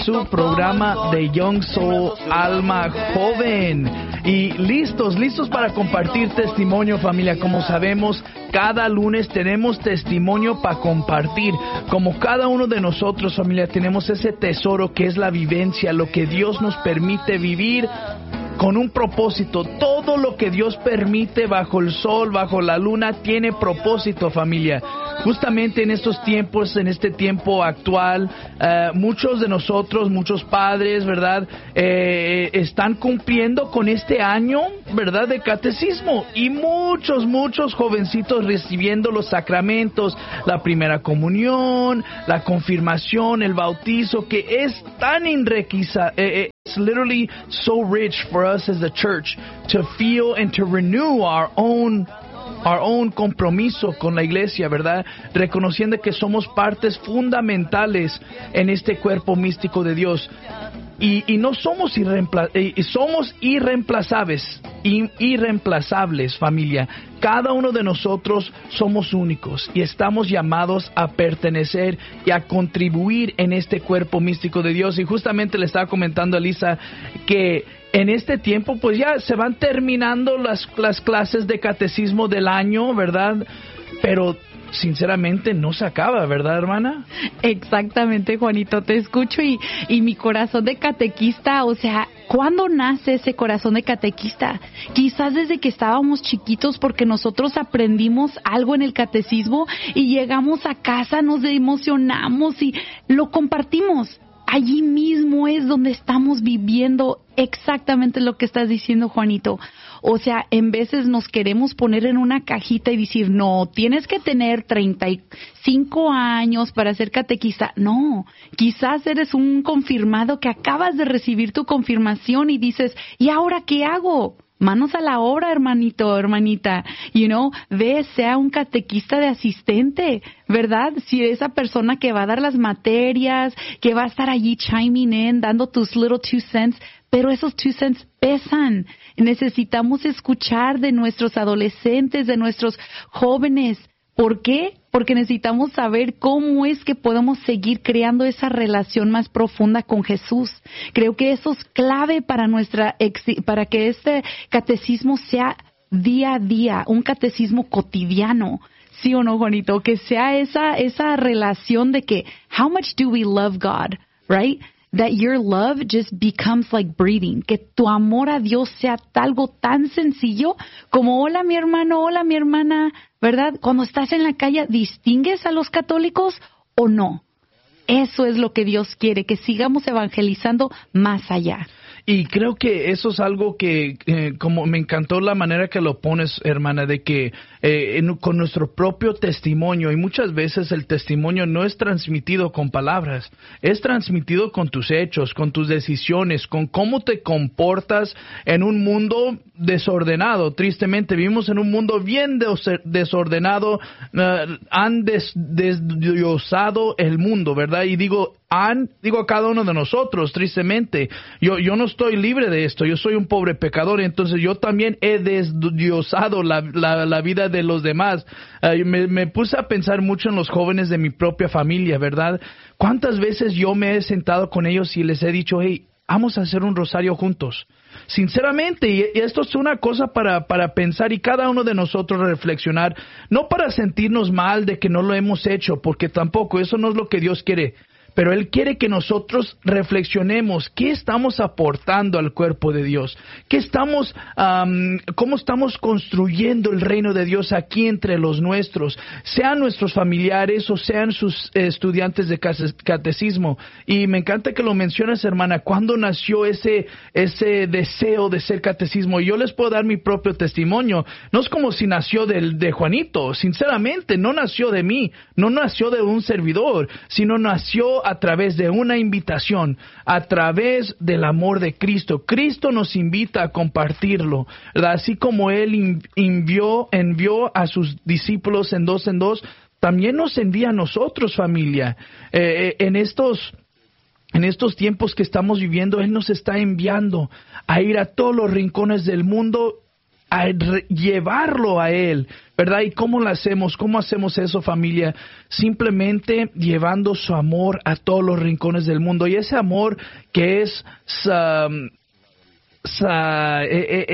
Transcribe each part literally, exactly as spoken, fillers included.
Su programa de Young Soul, Alma Joven. Y listos, listos para compartir testimonio, familia. Como sabemos, cada lunes tenemos testimonio para compartir. Como cada uno de nosotros, familia, tenemos ese tesoro que es la vivencia, lo que Dios nos permite vivir con un propósito. Todo lo que Dios permite bajo el sol, bajo la luna, tiene propósito, familia. Justamente en estos tiempos, en este tiempo actual, uh, muchos de nosotros, muchos padres, ¿verdad? Eh, están cumpliendo con este año, ¿verdad? De catecismo. Y muchos, muchos jovencitos recibiendo los sacramentos, la primera comunión, la confirmación, el bautizo, que es tan enriquecedor. Eh, eh, It's literally so rich for us as a church to feel and to renew our own our own compromiso con la iglesia, ¿verdad? Reconociendo que somos partes fundamentales en este cuerpo místico de Dios. Y, y no somos, irreempla- eh, somos irreemplazables, in, irreemplazables, familia. Cada uno de nosotros somos únicos y estamos llamados a pertenecer y a contribuir en este cuerpo místico de Dios. Y justamente le estaba comentando a Lisa que en este tiempo pues ya se van terminando las, las clases de catecismo del año, ¿verdad? Pero sinceramente no se acaba, ¿verdad, hermana? Exactamente, Juanito, te escucho y, y mi corazón de catequista, o sea, ¿cuándo nace ese corazón de catequista? Quizás desde que estábamos chiquitos, porque nosotros aprendimos algo en el catecismo y llegamos a casa, nos emocionamos y lo compartimos. Allí mismo es donde estamos viviendo exactamente lo que estás diciendo, Juanito. O sea, en veces nos queremos poner en una cajita y decir, no, tienes que tener treinta y cinco años para ser catequista. No, quizás eres un confirmado que acabas de recibir tu confirmación y dices, ¿y ahora qué hago? Manos a la obra, hermanito, hermanita. You know, ve, sea un catequista de asistente, ¿verdad? Si esa persona que va a dar las materias, que va a estar allí chiming in, dando tus little two cents, pero esos two cents pesan. Necesitamos escuchar de nuestros adolescentes, de nuestros jóvenes. ¿Por qué? Porque necesitamos saber cómo es que podemos seguir creando esa relación más profunda con Jesús. Creo que eso es clave para nuestra para que este catecismo sea día a día, un catecismo cotidiano. ¿Sí o no, Juanito? Que sea esa esa relación de que how much do we love God, right? That your love just becomes like breathing. Que tu amor a Dios sea algo tan sencillo como hola mi hermano, hola mi hermana, ¿verdad? Cuando estás en la calle, ¿distingues a los católicos o no? Eso es lo que Dios quiere, que sigamos evangelizando más allá. Y creo que eso es algo que, eh, como me encantó la manera que lo pones, hermana, de que eh, en, con nuestro propio testimonio, y muchas veces el testimonio no es transmitido con palabras, es transmitido con tus hechos, con tus decisiones, con cómo te comportas en un mundo desordenado. Tristemente, vivimos en un mundo bien des- desordenado, uh, han des- desdiosado el mundo, ¿verdad? Y digo, han, digo a cada uno de nosotros, tristemente, yo, yo no estoy libre de esto, yo soy un pobre pecador, y entonces yo también he desdiosado la, la, la vida de los demás. Uh, me, me puse a pensar mucho en los jóvenes de mi propia familia, ¿verdad? ¿Cuántas veces yo me he sentado con ellos y les he dicho, hey, vamos a hacer un rosario juntos? Sinceramente, y esto es una cosa para, para pensar y cada uno de nosotros reflexionar, no para sentirnos mal de que no lo hemos hecho, porque tampoco, eso no es lo que Dios quiere. Pero Él quiere que nosotros reflexionemos qué estamos aportando al cuerpo de Dios, qué estamos, um, cómo estamos construyendo el reino de Dios aquí entre los nuestros, sean nuestros familiares o sean sus eh, estudiantes de catecismo. Y me encanta que lo mencionas, hermana, ¿cuándo nació ese ese deseo de ser catecismo? Y yo les puedo dar mi propio testimonio. No es como si nació de, de Juanito, sinceramente, no nació de mí, no nació de un servidor, sino nació a través de una invitación, a través del amor de Cristo. Cristo nos invita a compartirlo, ¿verdad? Así como Él envió, envió a sus discípulos en dos en dos, también nos envía a nosotros, familia. Eh, en estos En estos tiempos que estamos viviendo, Él nos está enviando a ir a todos los rincones del mundo a re- llevarlo a Él, ¿verdad? ¿Y cómo lo hacemos? ¿Cómo hacemos eso, familia? Simplemente llevando su amor a todos los rincones del mundo. Y ese amor que es... Um, sa-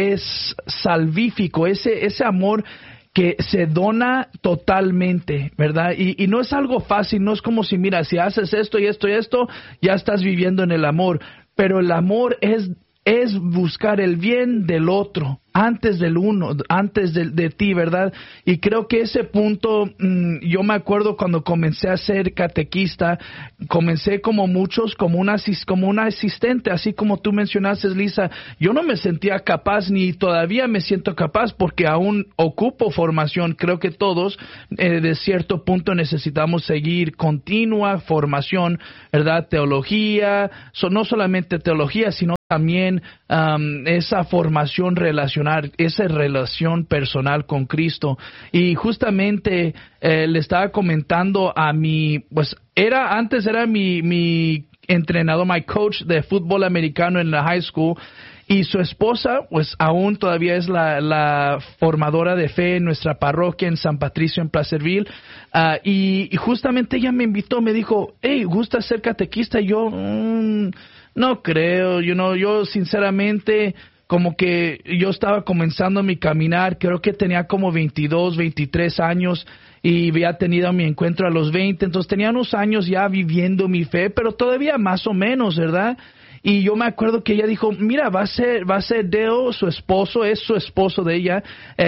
es salvífico, ese, ese amor que se dona totalmente, ¿verdad? Y, y no es algo fácil, no es como si, mira, si haces esto y esto y esto, ya estás viviendo en el amor. Pero el amor es, es buscar el bien del otro, antes del uno, antes de, de ti, ¿verdad? Y creo que ese punto, mmm, yo me acuerdo cuando comencé a ser catequista, comencé como muchos, como una, como una asistente, así como tú mencionaste, Lisa. Yo no me sentía capaz, ni todavía me siento capaz, porque aún ocupo formación. Creo que todos, eh, de cierto punto, necesitamos seguir continua formación, ¿verdad? Teología, so, no solamente teología, sino también um, esa formación relacional, esa relación personal con Cristo. Y justamente eh, le estaba comentando a mi, pues era antes era mi, mi entrenador, my coach de fútbol americano en la high school, y su esposa, pues aún todavía es la, la formadora de fe en nuestra parroquia en San Patricio, en Placerville. Uh, y, y justamente ella me invitó, me dijo, hey, ¿gusta ser catequista? Y yo, mmm, no creo, you know, yo sinceramente, como que yo estaba comenzando mi caminar, creo que tenía como veintidós, veintitrés años, y había tenido mi encuentro a los veinte, entonces tenía unos años ya viviendo mi fe, pero todavía más o menos, ¿verdad? Y yo me acuerdo que ella dijo, mira, va a ser, va a ser Deo, su esposo, es su esposo de ella,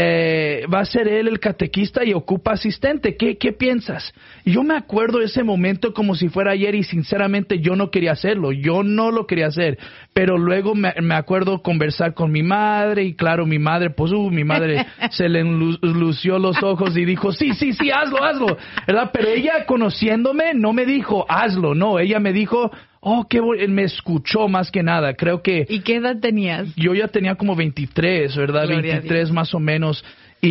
eh, va a ser él el catequista y ocupa asistente. ¿Qué, qué piensas? Y yo me acuerdo de ese momento como si fuera ayer, y sinceramente yo no quería hacerlo, yo no lo quería hacer. Pero luego me, me acuerdo conversar con mi madre, y claro, mi madre, pues, uh, mi madre se le lu- lució los ojos y dijo, sí, sí, sí, hazlo, hazlo, ¿verdad? Pero ella, conociéndome, no me dijo, hazlo, no, ella me dijo, oh, qué bueno, me escuchó más que nada, creo que... ¿Y qué edad tenías? Yo ya tenía como veintitrés, ¿verdad? Gloria veintitrés más o menos.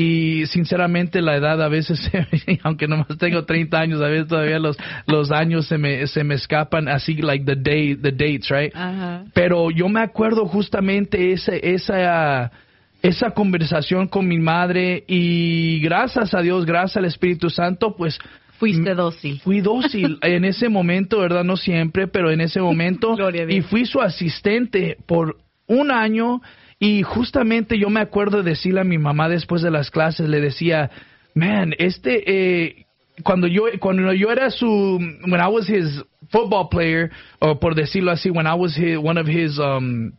Y sinceramente la edad a veces, aunque nomás tengo treinta años, a veces todavía los, los años se me, se me escapan así, like the day, the dates, right? Ajá. Pero yo me acuerdo justamente ese, esa, esa conversación con mi madre, y gracias a Dios, gracias al Espíritu Santo, pues... Fuiste dócil. Fui dócil en ese momento, ¿verdad? No siempre, pero en ese momento. Gloria a Dios. Y fui su asistente por un año, y justamente yo me acuerdo de decirle a mi mamá después de las clases, le decía, man, este, eh, cuando yo, cuando yo era su, when I was his football player, o por decirlo así, when I was his, one of his, um,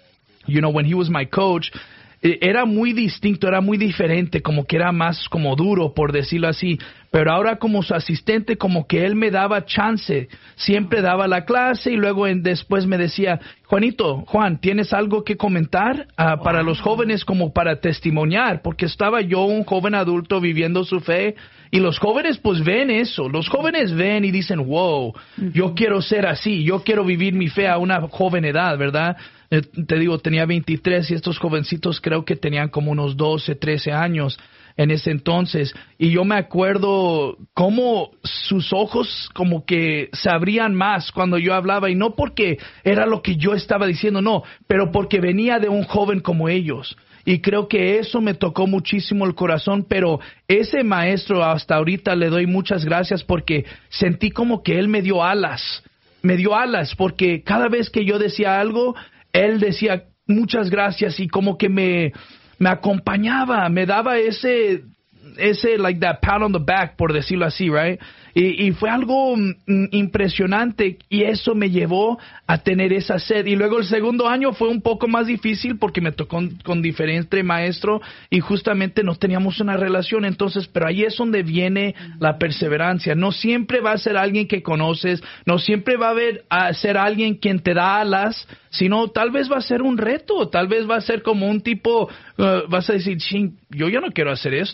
you know, when he was my coach, era muy distinto, era muy diferente, como que era más como duro, por decirlo así. Pero ahora como su asistente, como que él me daba chance, siempre daba la clase, y luego en, después me decía, Juanito, Juan, ¿tienes algo que comentar uh, para wow. los jóvenes, como para testimoniar? Porque estaba yo, un joven adulto, viviendo su fe, y los jóvenes pues ven eso, los jóvenes ven y dicen, wow, yo quiero ser así, yo quiero vivir mi fe a una joven edad, ¿verdad? Eh, te digo, tenía veintitrés, y estos jovencitos creo que tenían como unos doce, trece años en ese entonces. Y yo me acuerdo cómo sus ojos como que se abrían más cuando yo hablaba, y no porque era lo que yo estaba diciendo, no, pero porque venía de un joven como ellos. Y creo que eso me tocó muchísimo el corazón, pero ese maestro, hasta ahorita le doy muchas gracias, porque sentí como que él me dio alas, me dio alas, porque cada vez que yo decía algo, él decía muchas gracias, y como que me, me acompañaba, me daba ese, ese, like that pat on the back, por decirlo así, right? Y, y fue algo mm, impresionante, y eso me llevó a tener esa sed. Y luego el segundo año fue un poco más difícil, porque me tocó con, con diferente maestro, y justamente no teníamos una relación. Entonces, pero ahí es donde viene la perseverancia. No siempre va a ser alguien que conoces, no siempre va a, haber, a ser alguien quien te da alas, sino tal vez va a ser un reto, tal vez va a ser como un tipo, uh, vas a decir, ching, yo ya no quiero hacer esto.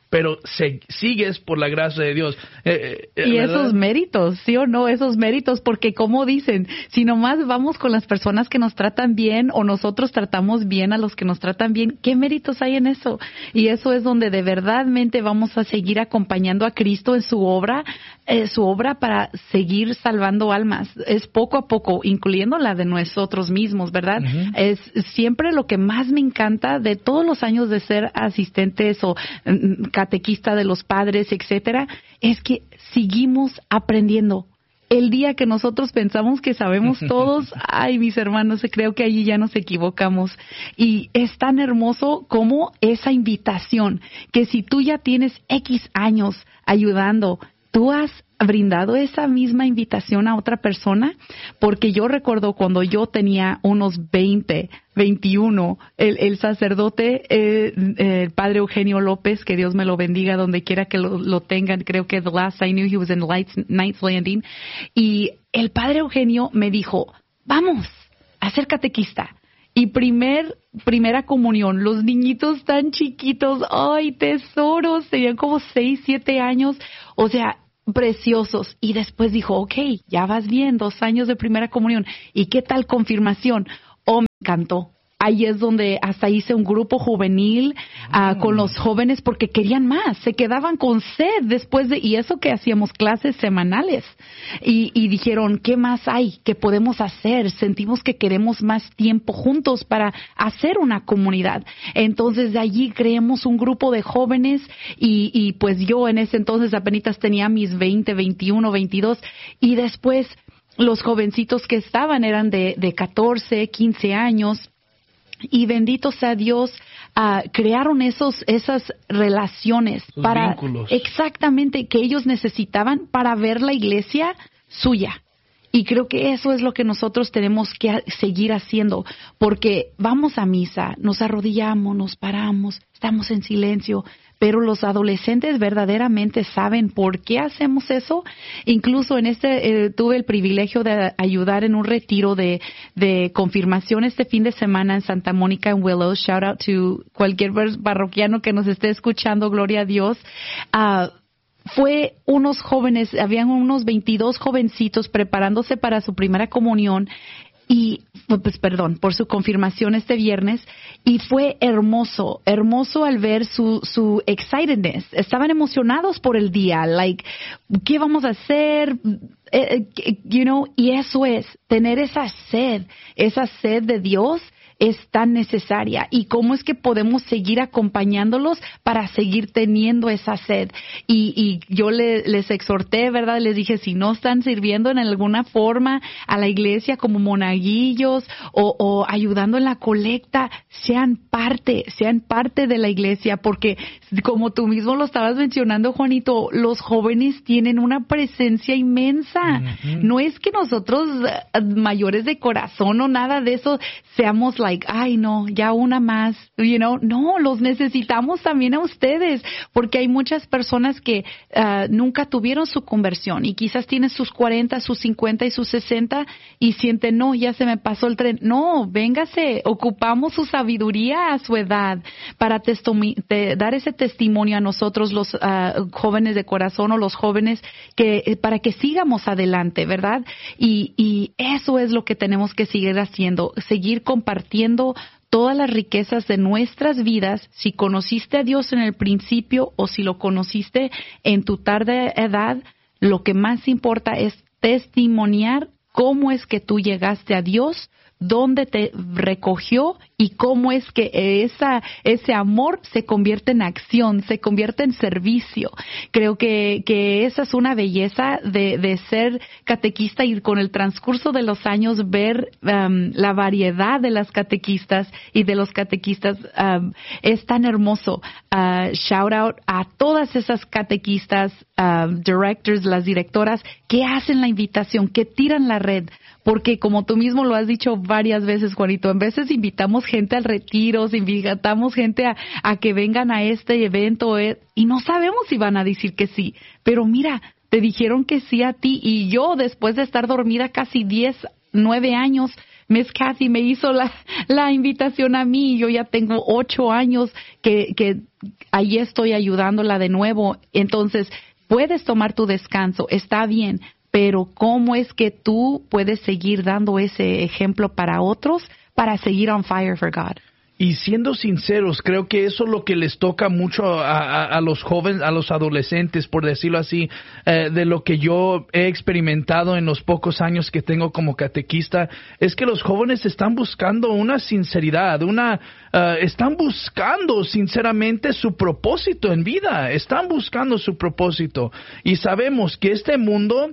pero se, sigues por la gracia de Dios. Eh, eh, y ¿verdad? Esos méritos, ¿sí o no? Esos méritos, porque como dicen, si nomás vamos con las personas que nos tratan bien o nosotros tratamos bien a los que nos tratan bien, ¿qué méritos hay en eso? Y eso es donde de verdadmente vamos a seguir acompañando a Cristo en su obra, eh, su obra para seguir salvando almas. Es poco a poco, incluyendo la de nosotros mismos, ¿verdad? Uh-huh. Es siempre lo que más me encanta de todos los años de ser asistentes o mm, catequista de los padres, etcétera, es que seguimos aprendiendo. El día que nosotros pensamos que sabemos todos, ay, mis hermanos, creo que allí ya nos equivocamos. Y es tan hermoso como esa invitación, que si tú ya tienes X años ayudando, tú has brindado esa misma invitación a otra persona, porque yo recuerdo cuando yo tenía unos veinte, veintiuno, el, el sacerdote, eh, eh, el padre Eugenio López, que Dios me lo bendiga donde quiera que lo, lo tengan, creo que the last I knew he was in Lights, Knights Landing, y el padre Eugenio me dijo, vamos a ser catequista. Y primer, primera comunión, los niñitos tan chiquitos, ay, tesoros, tenían como seis, siete años, o sea, preciosos. Y después dijo, ok, ya vas bien, dos años de primera comunión. ¿Y qué tal confirmación? Oh, me encantó. Ahí es donde hasta hice un grupo juvenil uh, con los jóvenes porque querían más, se quedaban con sed después de, y eso que hacíamos clases semanales. Y, y dijeron, ¿qué más hay que podemos hacer? Sentimos que queremos más tiempo juntos para hacer una comunidad. Entonces de allí creamos un grupo de jóvenes y, y pues yo en ese entonces apenas tenía mis veinte, veintiuno, veintidós y después los jovencitos que estaban eran de, de catorce, quince años. Y bendito sea Dios, uh, crearon esos, esas relaciones Los para vínculos. Exactamente que ellos necesitaban para ver la iglesia suya. Y creo que eso es lo que nosotros tenemos que seguir haciendo, porque vamos a misa, nos arrodillamos, nos paramos, estamos en silencio, pero los adolescentes verdaderamente saben por qué hacemos eso. Incluso en este, eh, tuve el privilegio de ayudar en un retiro de, de confirmación este fin de semana en Santa Mónica, en Willows. Shout out to cualquier parroquiano que nos esté escuchando, gloria a Dios. Uh, Fue unos jóvenes, habían unos veintidós jovencitos preparándose para su primera comunión y, pues perdón, por su confirmación este viernes, y fue hermoso, hermoso al ver su, su excitedness. Estaban emocionados por el día, like, ¿qué vamos a hacer? Eh, you know, y eso es, tener esa sed, esa sed de Dios, es tan necesaria. ¿Y cómo es que podemos seguir acompañándolos para seguir teniendo esa sed? Y, y yo le, les exhorté, ¿verdad? Les dije, si no están sirviendo en alguna forma a la iglesia como monaguillos o, o ayudando en la colecta, sean parte, sean parte de la iglesia, porque como tú mismo lo estabas mencionando, Juanito, los jóvenes tienen una presencia inmensa. Uh-huh. No es que nosotros mayores de corazón o nada de eso seamos like, ay no, ya una más, you know, no, los necesitamos también a ustedes, porque hay muchas personas que uh, nunca tuvieron su conversión y quizás tienen sus cuarenta, sus cincuenta y sus sesenta y sienten, no, ya se me pasó el tren. No, véngase, ocupamos su sabiduría a su edad para testomi- te, dar ese testimonio a nosotros los uh, jóvenes de corazón o los jóvenes que para que sigamos adelante, ¿verdad? Y, y eso es lo que tenemos que seguir haciendo, seguir compartiendo todas las riquezas de nuestras vidas, si conociste a Dios en el principio o si lo conociste en tu tarde edad, lo que más importa es testimoniar cómo es que tú llegaste a Dios, dónde te recogió y cómo es que esa, ese amor se convierte en acción, se convierte en servicio. Creo que, que esa es una belleza de, de ser catequista y con el transcurso de los años ver um, la variedad de las catequistas y de los catequistas um, es tan hermoso. Uh, shout out a todas esas catequistas, uh, directors, las directoras que hacen la invitación, que tiran la red. Porque como tú mismo lo has dicho varias veces, Juanito, en veces invitamos gente al retiro, invitamos gente a, a que vengan a este evento eh, y no sabemos si van a decir que sí. Pero mira, te dijeron que sí a ti y yo después de estar dormida casi diez nueve años, Miss Kathy me hizo la, la invitación a mí. Yo ya tengo ocho años que, que ahí estoy ayudándola de nuevo. Entonces, puedes tomar tu descanso, está bien, pero ¿cómo es que tú puedes seguir dando ese ejemplo para otros para seguir on fire for God? Y siendo sinceros, creo que eso es lo que les toca mucho a, a, a los jóvenes, a los adolescentes, por decirlo así, eh, de lo que yo he experimentado en los pocos años que tengo como catequista, es que los jóvenes están buscando una sinceridad, una, uh, están buscando sinceramente su propósito en vida, están buscando su propósito. Y sabemos que este mundo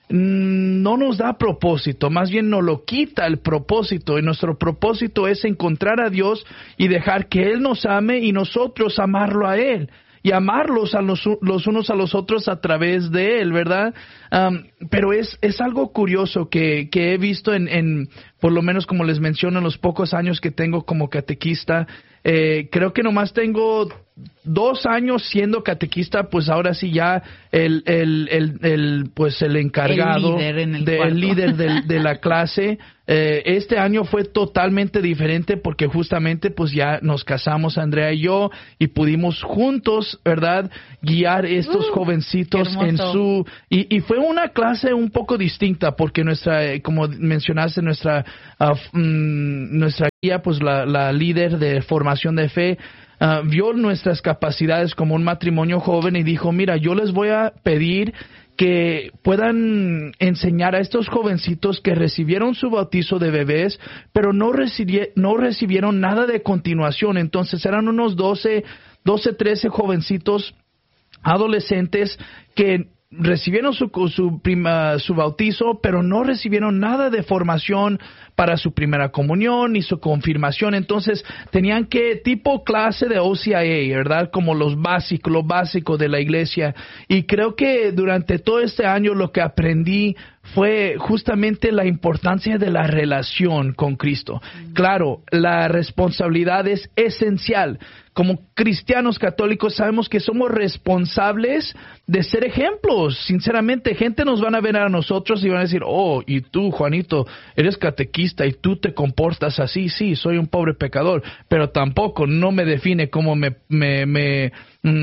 no nos da propósito, más bien nos lo quita el propósito, y nuestro propósito es encontrar a Dios y dejar que Él nos ame y nosotros amarlo a Él y amarlos a los, los unos a los otros a través de Él, ¿verdad? Um, pero es, es algo curioso que, que he visto en, en, por lo menos como les menciono, en los pocos años que tengo como catequista. Eh, creo que nomás tengo dos años siendo catequista, pues ahora sí ya el, el, el, el pues el encargado, el líder, en el de, el líder de, de la clase. Eh, este año fue totalmente diferente porque justamente pues ya nos casamos Andrea y yo y pudimos juntos, ¿verdad?, guiar estos uh, jovencitos en su... Y, y fue una clase un poco distinta porque nuestra, como mencionaste, nuestra, uh, mm, nuestra guía, pues la, la líder de formación de fe, Uh, vio nuestras capacidades como un matrimonio joven y dijo, mira, yo les voy a pedir que puedan enseñar a estos jovencitos que recibieron su bautizo de bebés, pero no, recibi- no recibieron nada de continuación. Entonces eran unos doce, trece jovencitos adolescentes que recibieron su, su, prima, su bautizo, pero no recibieron nada de formación para su primera comunión ni su confirmación. Entonces tenían que, tipo clase de O C I A, ¿verdad? Como los básicos, lo básico de la iglesia. Y creo que durante todo este año lo que aprendí fue justamente la importancia de la relación con Cristo. Claro, la responsabilidad es esencial. Como cristianos católicos sabemos que somos responsables de ser ejemplos. Sinceramente, gente nos van a ver a nosotros y van a decir, oh, y tú, Juanito, eres catequista y tú te comportas así. Sí, soy un pobre pecador, pero tampoco no me define cómo me, me, me,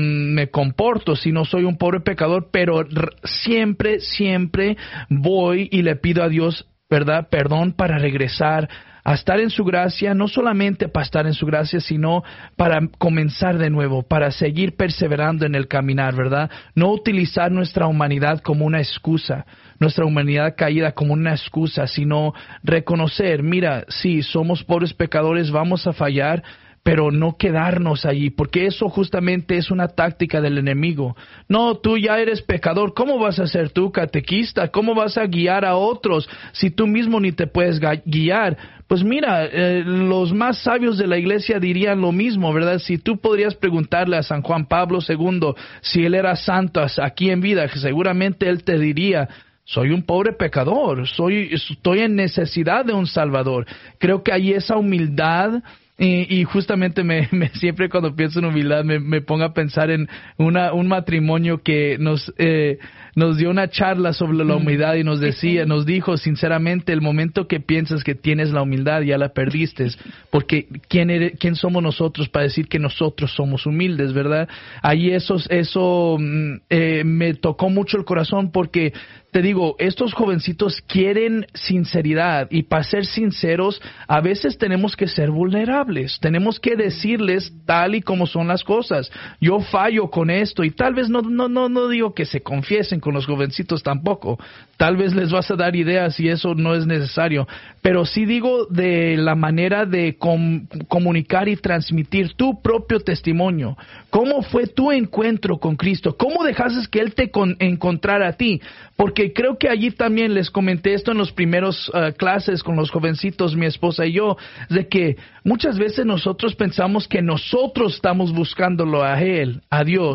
me comporto si no soy un pobre pecador, pero siempre, siempre voy y le pido a Dios, ¿verdad?, perdón para regresar a estar en su gracia, no solamente para estar en su gracia, sino para comenzar de nuevo, para seguir perseverando en el caminar, ¿verdad? No utilizar nuestra humanidad como una excusa, nuestra humanidad caída como una excusa, sino reconocer, mira, sí, somos pobres pecadores, vamos a fallar, pero no quedarnos allí, porque eso justamente es una táctica del enemigo. No, tú ya eres pecador, ¿cómo vas a ser tú catequista? ¿Cómo vas a guiar a otros si tú mismo ni te puedes guiar? Pues mira, eh, los más sabios de la iglesia dirían lo mismo, ¿verdad? Si tú podrías preguntarle a San Juan Pablo segundo si él era santo aquí en vida, seguramente él te diría, soy un pobre pecador, soy, estoy en necesidad de un Salvador. Creo que hay esa humildad. Y, y justamente me, me siempre cuando pienso en humildad me, me pongo a pensar en una un matrimonio que nos eh, nos dio una charla sobre la humildad y nos decía, nos dijo sinceramente, el momento que piensas que tienes la humildad ya la perdiste, porque quién eres, quién somos nosotros para decir que nosotros somos humildes, ¿verdad? Ahí eso eso eh, me tocó mucho el corazón porque te digo, estos jovencitos quieren sinceridad y para ser sinceros a veces tenemos que ser vulnerables, tenemos que decirles tal y como son las cosas. Yo fallo con esto y tal vez no no no no digo que se confiesen con los jovencitos tampoco. Tal vez les vas a dar ideas y eso no es necesario, pero sí digo de la manera de com- comunicar y transmitir tu propio testimonio. ¿Cómo fue tu encuentro con Cristo? ¿Cómo dejaste que Él te con- encontrara a ti? Porque creo que allí también les comenté esto en los primeros uh, clases con los jovencitos, mi esposa y yo, de que muchas veces nosotros pensamos que nosotros estamos buscándolo a Él, a Dios,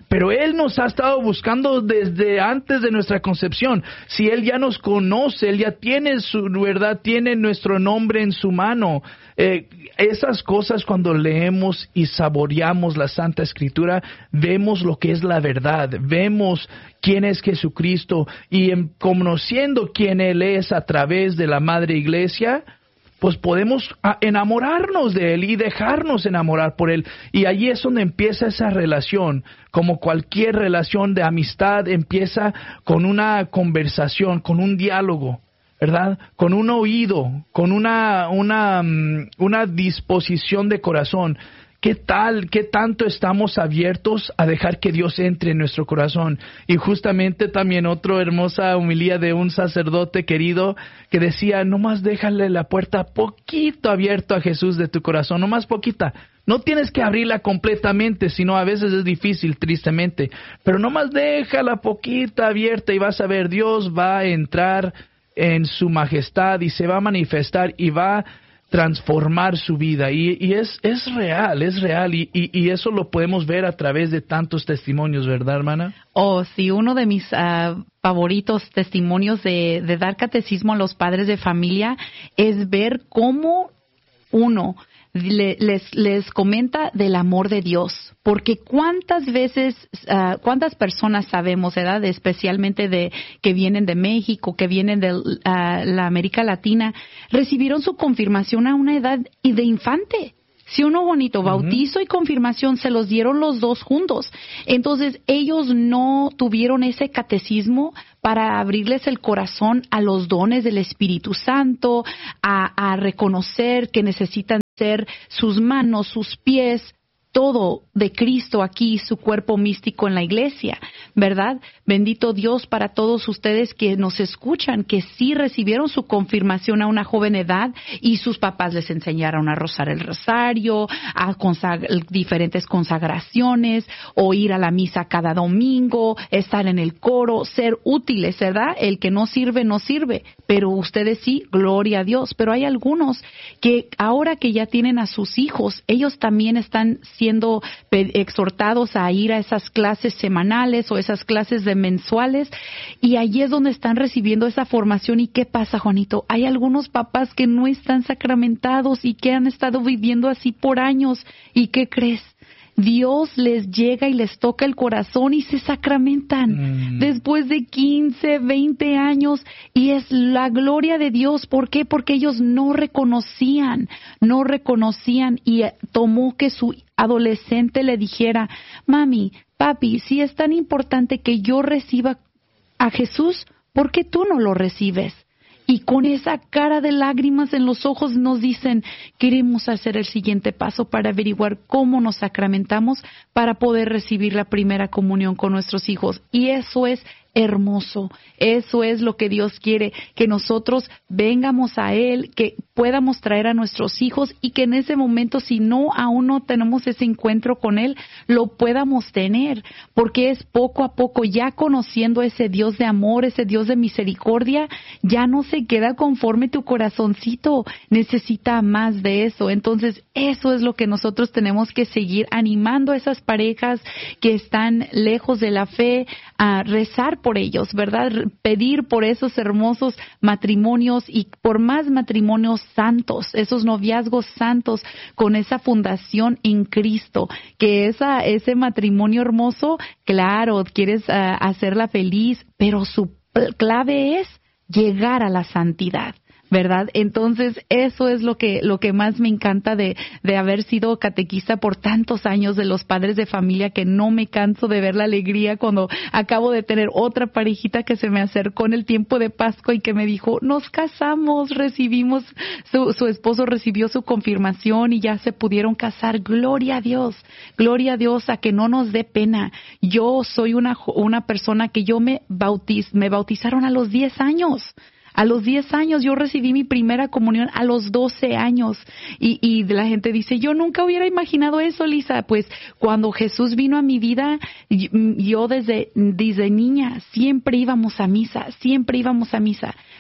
pero Él nos ha estado buscando desde antes de nuestra concepción. Si Él ya nos conoce, Él ya tiene su verdad, tiene nuestro nombre en su mano. Eh, esas cosas, cuando leemos y saboreamos la Santa Escritura, vemos lo que es la verdad, vemos quién es Jesucristo, y en conociendo quién Él es a través de la Madre Iglesia, pues podemos enamorarnos de Él y dejarnos enamorar por Él. Y allí es donde empieza esa relación. Como cualquier relación de amistad, empieza con una conversación, con un diálogo, ¿verdad? Con un oído, con una, una, una disposición de corazón. ¿Qué tal, qué tanto estamos abiertos a dejar que Dios entre en nuestro corazón? Y justamente también otra hermosa homilía de un sacerdote querido que decía, nomás déjale la puerta poquito abierto a Jesús de tu corazón, nomás poquita. No tienes que abrirla completamente, sino a veces es difícil, tristemente. Pero nomás déjala poquita abierta y vas a ver, Dios va a entrar en su majestad y se va a manifestar y va a transformar su vida, y, y es, es real, es real, y, y, y eso lo podemos ver a través de tantos testimonios, ¿verdad, hermana? Oh, sí, uno de mis uh, favoritos testimonios de, de dar catecismo a los padres de familia es ver cómo uno le, les, les comenta del amor de Dios, porque cuántas veces, uh, cuántas personas sabemos, ¿verdad? Especialmente de que vienen de México, que vienen de uh, la América Latina, recibieron su confirmación a una edad de infante. Si uno bonito, bautizo uh-huh. y confirmación se los dieron los dos juntos. Entonces ellos no tuvieron ese catecismo para abrirles el corazón a los dones del Espíritu Santo, a, a reconocer que necesitan ser sus manos, sus pies, todo de Cristo aquí, su cuerpo místico en la iglesia, ¿verdad? Bendito Dios para todos ustedes que nos escuchan, que sí recibieron su confirmación a una joven edad y sus papás les enseñaron a rozar el rosario, a consag- diferentes consagraciones, o ir a la misa cada domingo, estar en el coro, ser útiles, ¿verdad? El que no sirve, no sirve, pero ustedes sí, gloria a Dios. Pero hay algunos que ahora que ya tienen a sus hijos, ellos también están siendo exhortados a ir a esas clases semanales o esas clases de mensuales, y allí es donde están recibiendo esa formación. ¿Y qué pasa, Juanito? Hay algunos papás que no están sacramentados y que han estado viviendo así por años. ¿Y qué crees? Dios les llega y les toca el corazón y se sacramentan mm. después de quince, veinte años, y es la gloria de Dios. ¿Por qué? Porque ellos no reconocían, no reconocían y tomó que su adolescente le dijera, mami, papi, si es tan importante que yo reciba a Jesús, ¿por qué tú no lo recibes? Y con esa cara de lágrimas en los ojos nos dicen, queremos hacer el siguiente paso para averiguar cómo nos sacramentamos para poder recibir la primera comunión con nuestros hijos. Y eso es hermoso, eso es lo que Dios quiere, que nosotros vengamos a Él, que podamos traer a nuestros hijos, y que en ese momento, si no, aún no tenemos ese encuentro con Él, lo podamos tener, porque es poco a poco, ya conociendo ese Dios de amor, ese Dios de misericordia, ya no se queda conforme tu corazoncito, necesita más de eso. Entonces, eso es lo que nosotros tenemos que seguir animando a esas parejas que están lejos de la fe, a rezar por ellos, ¿verdad? Pedir por esos hermosos matrimonios y por más matrimonios santos, esos noviazgos santos con esa fundación en Cristo, que esa, ese matrimonio hermoso, claro, quieres uh, hacerla feliz, pero su clave es llegar a la santidad, ¿verdad? Entonces, eso es lo que lo que más me encanta de, de haber sido catequista por tantos años de los padres de familia, que no me canso de ver la alegría cuando acabo de tener otra parejita que se me acercó en el tiempo de Pascua y que me dijo, nos casamos, recibimos, su, su esposo recibió su confirmación y ya se pudieron casar. Gloria a Dios, gloria a Dios, a que no nos dé pena. Yo soy una, una persona que yo me bautiz, me bautizaron a los diez años. A los diez años yo recibí mi primera comunión, a los doce años. Y, y la gente dice, yo nunca hubiera imaginado eso, Lisa. Pues cuando Jesús vino a mi vida, yo desde, desde niña siempre íbamos a misa, siempre íbamos a misa.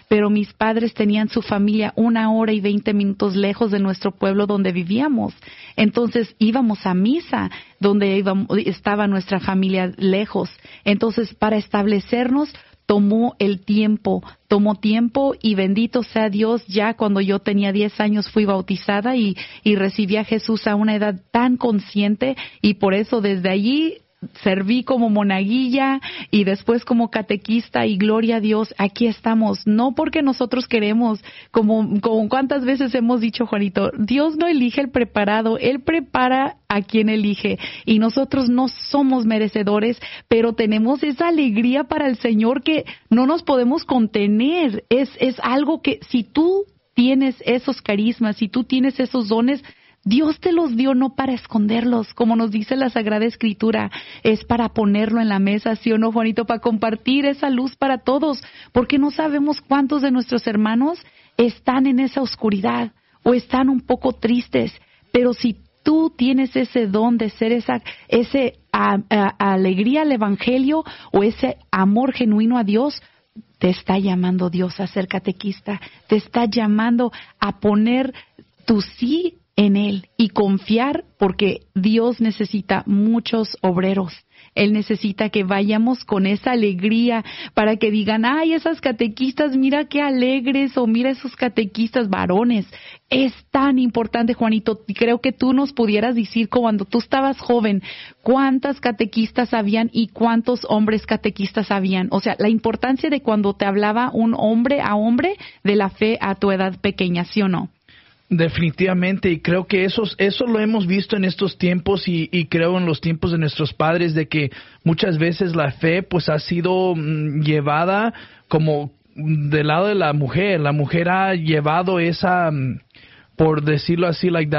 pero mis padres tenían su familia una hora y veinte minutos lejos de nuestro pueblo donde vivíamos. Entonces íbamos a misa donde íbamos, estaba nuestra familia lejos. Entonces, para establecernos, tomó el tiempo, tomó tiempo y bendito sea Dios, ya cuando yo tenía diez años fui bautizada y, y recibí a Jesús a una edad tan consciente, y por eso desde allí serví como monaguilla y después como catequista, y gloria a Dios, aquí estamos, no porque nosotros queremos, como, como cuántas veces hemos dicho, Juanito, Dios no elige el preparado, Él prepara a quien elige, y nosotros no somos merecedores, pero tenemos esa alegría para el Señor que no nos podemos contener. Es, es algo que si tú tienes esos carismas, si tú tienes esos dones, Dios te los dio no para esconderlos, como nos dice la Sagrada Escritura, es para ponerlo en la mesa, ¿sí o no, Juanito? Para compartir esa luz para todos, porque no sabemos cuántos de nuestros hermanos están en esa oscuridad o están un poco tristes, pero si tú tienes ese don de ser esa ese a, a, alegría al Evangelio o ese amor genuino a Dios, te está llamando Dios a ser catequista, te está llamando a poner tu sí en Él y confiar, porque Dios necesita muchos obreros. Él necesita que vayamos con esa alegría para que digan, ay, esas catequistas, mira qué alegres, o mira esos catequistas varones. Es tan importante, Juanito, y creo que tú nos pudieras decir, cuando tú estabas joven, cuántas catequistas habían y cuántos hombres catequistas habían. O sea, la importancia de cuando te hablaba un hombre a hombre de la fe a tu edad pequeña, ¿sí o no? Definitivamente, y creo que eso, eso lo hemos visto en estos tiempos y, y creo en los tiempos de nuestros padres, de que muchas veces la fe pues ha sido mm, llevada como del lado de la mujer. La mujer ha llevado esa, mm, por decirlo así, like